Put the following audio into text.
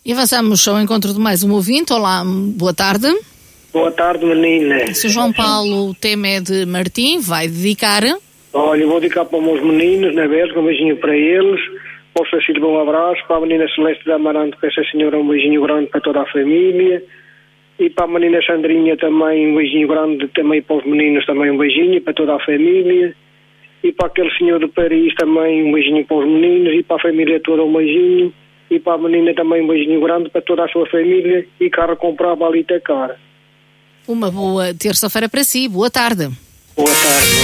E avançamos ao encontro de mais um ouvinte. Olá, boa tarde. Boa tarde, menina. Sr. João Paulo, o tema é de Martim, vai dedicar. Olha, eu vou dedicar para os meus meninos, na Bélgica, um beijinho para eles. Para o seu filho, um abraço. Para a menina Celeste da Amarante, para essa senhora, um beijinho grande para toda a família. E para a menina Sandrinha também, um beijinho grande também para os meninos, também um beijinho para toda a família. E para aquele senhor de Paris também, um beijinho para os meninos. E para a família toda, um beijinho. E para a menina também, um beijinho grande para toda a sua família. E carro comprava ali até cara. Uma boa terça-feira para si. Boa tarde. Boa tarde.